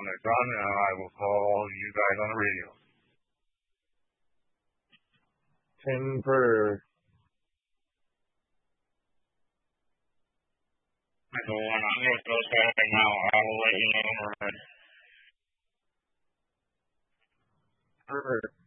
When they're done, I will call you guys on the radio. Tim Burr. So when I'm going to go back now, I will let you know when we're ready. Burr.